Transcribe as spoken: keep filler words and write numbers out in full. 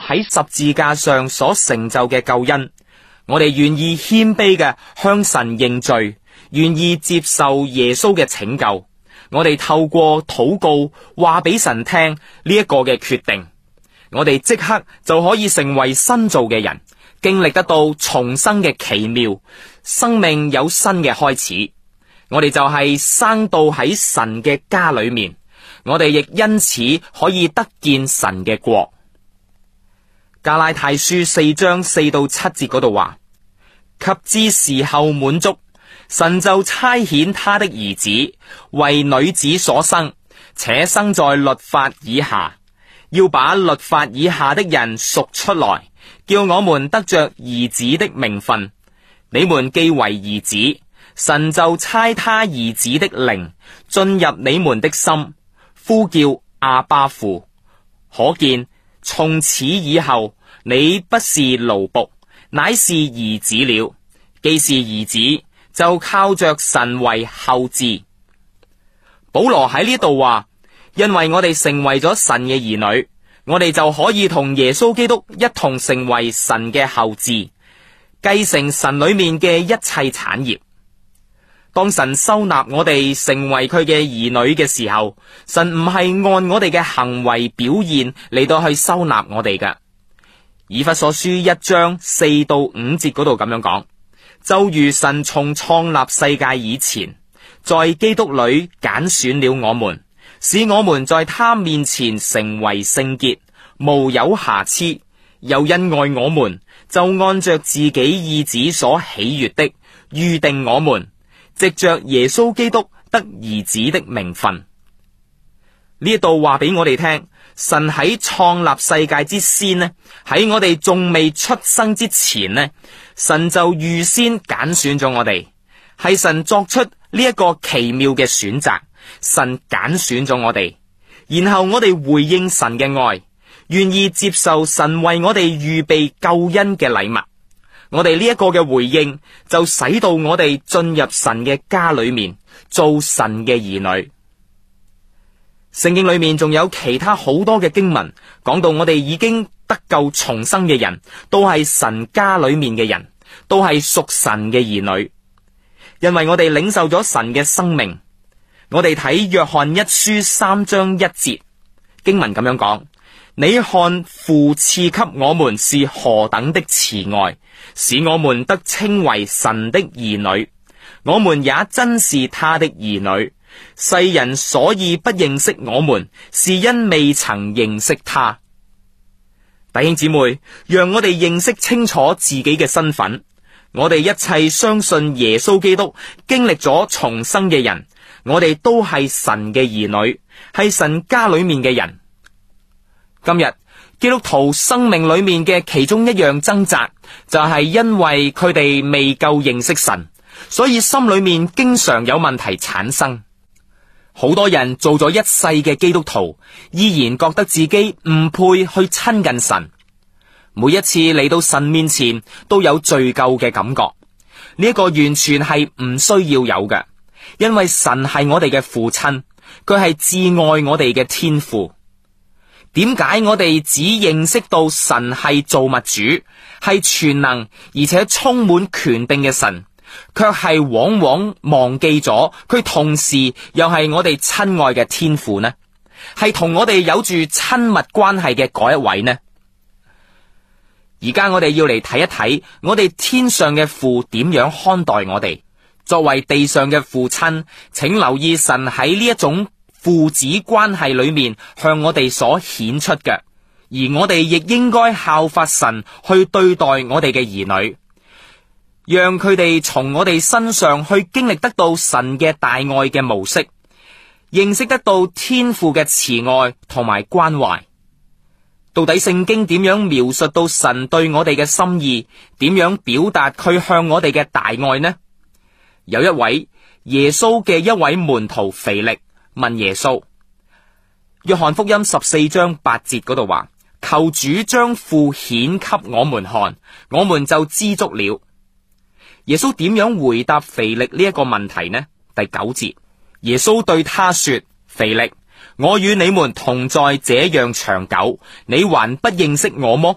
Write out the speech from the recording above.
喺十字架上所成就嘅救恩，我哋願意謙卑嘅向神認罪，願意接受耶穌嘅拯救。我哋透過禱告話俾神聽呢一個嘅決定，我哋即刻就可以成為新造嘅人，經歷得到重生嘅奇妙，生命有新嘅開始。我哋就係生到喺神嘅家裏面，我哋亦因此可以得見神嘅國。加拉太書四章四到七節嗰度話，及至時候滿足，神就差遣他的兒子為女子所生，且生在律法以下，要把律法以下的人贖出來，叫我們得着兒子的名分。你們既為兒子，神就差他兒子的靈進入你們的心，呼叫阿爸父。可見從此以後，你不是奴僕，乃是兒子了。既是兒子，就靠着神為後嗣。保羅喺呢度話，因為我哋成為咗神嘅兒女，我哋就可以同耶穌基督一同成為神嘅後嗣，繼承神裏面嘅一切產業。當神收納我哋成為佢嘅兒女嘅時候，神唔係按我哋嘅行為表現嚟到去收納我哋㗎。以弗所書一章四到五節嗰度咁樣講，就如神從創立世界以前，在基督裏揀選了我們，使我們在他面前成為聖潔，無有瑕疵。又因愛我們，就按着自己意旨所喜悅的，預定我們藉着耶穌基督得兒子的名分。呢一度話俾我哋聽，神喺創立世界之先呢，喺我哋仲未出生之前呢，神就預先揀選咗我哋，係神作出呢一個奇妙嘅選擇，神揀選咗我哋，然後我哋回應神嘅愛，願意接受神為我哋預備救恩嘅禮物。我哋呢一個嘅回應就使到我哋進入神嘅家裏面，做神嘅兒女。聖經裏面仲有其他好多嘅經文講到，我哋已經得救重生嘅人都係神家裏面嘅人，都係屬神嘅兒女，因為我哋領受咗神嘅生命。我哋睇約翰一書三章一節經文咁樣講，你看父賜給我們是何等的慈愛，使我們得稱為神的兒女，我們也真是他的兒女。世人所以不認識我們，是因未曾認識他。弟兄姊妹，讓我哋認識清楚自己嘅身份。我哋一切相信耶穌基督經歷咗重生嘅人，我哋都係神嘅兒女，係神家裏面嘅人。今日基督徒生命裏面嘅其中一樣掙扎，就係因為佢哋未夠認識神，所以心裏面經常有問題產生。好多人做咗一世嘅基督徒，依然覺得自己唔配去親近神。每一次嚟到神面前，都有罪疚嘅感覺。呢一個完全係唔需要有嘅，因為神係我哋嘅父親，佢係至愛我哋嘅天父。點解我哋只認識到神係造物主，係全能而且充滿權柄嘅神，卻係往往忘記咗佢同時又係我哋親愛嘅天父呢？係同我哋有住親密關係嘅嗰一位呢？而家我哋要嚟睇一睇，我哋天上嘅父點樣看待我哋。作為地上嘅父親，請留意神喺呢一種父子關係裏面向我哋所顯出嘅，而我哋亦應該效法神去對待我哋嘅兒女，讓佢哋從我哋身上去經歷得到神嘅大愛嘅模式，認識得到天父嘅慈愛同埋關懷。到底聖經點樣描述到神對我哋嘅心意，點樣表達佢向我哋嘅大愛呢？有一位耶穌嘅一位門徒腓力問耶穌，約翰福音十四章八節嗰度話，求主將父顯給我們看，我們就知足了。耶穌點樣回答腓力呢一個問題呢？第九節，耶穌對他說，腓力，我與你們同在這樣長久，你還不認識我麼？